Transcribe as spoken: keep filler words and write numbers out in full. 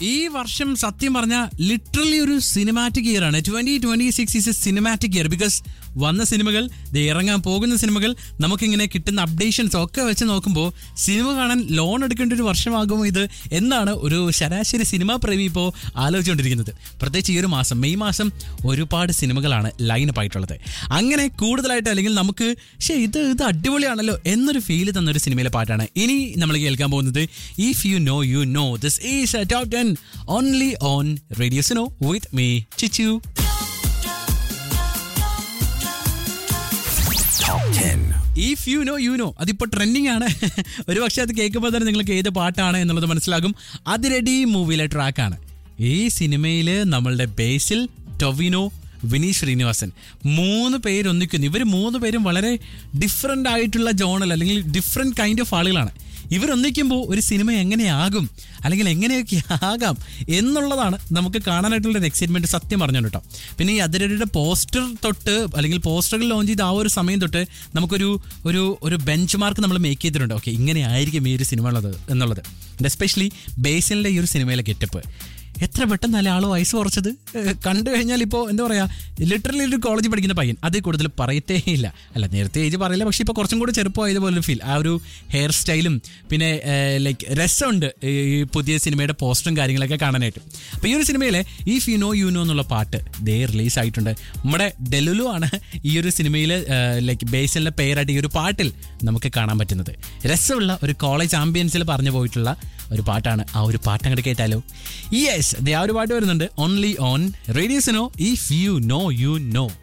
ഈ വർഷം സത്യം പറഞ്ഞാൽ ലിറ്ററലി ഒരു സിനിമാറ്റിക് ഇയർ ആണ്. Twenty twenty six is A cinematic year. Because വന്ന സിനിമകൾ, ഇറങ്ങാൻ പോകുന്ന സിനിമകൾ, നമുക്കിങ്ങനെ കിട്ടുന്ന അപ്ഡേഷൻസ് ഒക്കെ വെച്ച് നോക്കുമ്പോൾ സിനിമ കാണാൻ ലോൺ എടുക്കേണ്ട ഒരു വർഷമാകുമോ ഇത് എന്നാണ് ഒരു ശരാശരി സിനിമാ പ്രേമി ഇപ്പോൾ ആലോചിച്ചുകൊണ്ടിരിക്കുന്നത്. പ്രത്യേകിച്ച് ഈ ഒരു മാസം, മെയ് മാസം ഒരുപാട് സിനിമകളാണ് ലൈനപ്പ് ആയിട്ടുള്ളത്. അങ്ങനെ കൂടുതലായിട്ട് അല്ലെങ്കിൽ നമുക്ക് പക്ഷേ ഇത് ഇത് അടിപൊളിയാണല്ലോ എന്നൊരു ഫീല് തന്നൊരു സിനിമയിലെ പാട്ടാണ് ഇനി നമ്മൾ കേൾക്കാൻ പോകുന്നത്. If you know you know, this is top ten only on radio Suno with me ചിച്ചു. If you know you know അതിപ്പോൾ ട്രെൻഡിങ് ആണ്. ഒരു പക്ഷേ അത് കേൾക്കുമ്പോൾ തന്നെ നിങ്ങൾക്ക് ഏത് പാട്ടാണ് എന്നുള്ളത് മനസ്സിലാകും. അതിരടി മൂവിയിലെ ട്രാക്കാണ്. ഈ സിനിമയിൽ നമ്മളുടെ ബേസിൽ, ടൊവിനോ, വിനീത് ശ്രീനിവാസൻ മൂന്ന് പേരൊന്നിക്കുന്നു. ഇവർ മൂന്ന് പേരും വളരെ ഡിഫറെൻ്റ് ആയിട്ടുള്ള ജോണൽ അല്ലെങ്കിൽ ഡിഫറെൻറ്റ് കൈൻഡ് ഓഫ് ആളുകളാണ്. ഇവരൊന്നിക്കുമ്പോൾ ഒരു സിനിമ എങ്ങനെയാകും അല്ലെങ്കിൽ എങ്ങനെയൊക്കെ ആകാം എന്നുള്ളതാണ് നമുക്ക് കാണാനായിട്ടുള്ളൊരു എക്സൈറ്റ്മെൻറ്റ് സത്യം പറഞ്ഞു കേട്ടോ. പിന്നെ ഈ അതിരടിയുടെ പോസ്റ്റർ തൊട്ട് അല്ലെങ്കിൽ പോസ്റ്ററുകൾ ലോഞ്ച് ചെയ്ത ആ ഒരു സമയം തൊട്ട് നമുക്കൊരു ഒരു ഒരു ബെഞ്ച് മാർക്ക് നമ്മൾ മേക്ക് ചെയ്തിട്ടുണ്ട്. ഓക്കെ, ഇങ്ങനെ ആയിരിക്കും ഈ ഒരു സിനിമ ഉള്ളത് എന്നുള്ളത്. എസ്പെഷ്യലി ബേസിലിൻ്റെ ഈ ഒരു സിനിമയിലെ ഗെറ്റപ്പ് എത്ര പെട്ടെന്നല്ല ആൾ വയസ്സ് കുറച്ചത്. കണ്ടു കഴിഞ്ഞാൽ ഇപ്പോൾ എന്താ പറയുക, ലിറ്ററലി ഒരു കോളേജിൽ പഠിക്കുന്ന പയ്യൻ, അതിൽ കൂടുതൽ പറയത്തേ ഇല്ല. അല്ല, നേരത്തെ ഏജ് പറയില്ല, പക്ഷേ ഇപ്പോൾ കുറച്ചും കൂടി ചെറുപ്പമായതുപോലൊരു ഫീൽ. ആ ഒരു ഹെയർ സ്റ്റൈലും പിന്നെ ലൈക്ക് രസമുണ്ട് ഈ പുതിയ സിനിമയുടെ പോസ്റ്ററും കാര്യങ്ങളൊക്കെ കാണാനായിട്ട്. അപ്പോൾ ഈ ഒരു സിനിമയിലെ if you know you know എന്നുള്ള പാട്ട് ദേ റിലീസ് ആയിട്ടുണ്ട്. നമ്മുടെ ഡെലുലു ആണ് ഈ ഒരു സിനിമയിൽ ലൈക്ക് ബേസിലിൻ്റെ പേരായിട്ട് ഈ ഒരു പാട്ടിൽ നമുക്ക് കാണാൻ പറ്റുന്നത്. രസമുള്ള ഒരു കോളേജ് ആംബിയൻസിൽ പറഞ്ഞു പോയിട്ടുള്ള ഒരു പാട്ടാണ്. ആ ഒരു പാട്ട് അങ്ങോട്ട് കേട്ടാലോ? യെസ്, ആ ഒരു പാട്ട് വരുന്നുണ്ട് only on radio Suno if you know you know.